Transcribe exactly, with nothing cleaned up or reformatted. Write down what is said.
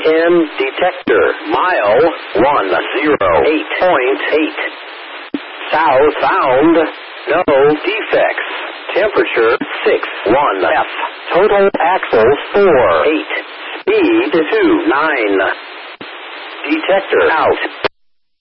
M detector. Mile one zero eight point eight. South found. No defects. Temperature six one F. Total axles four eight. Speed two nine. Detector out.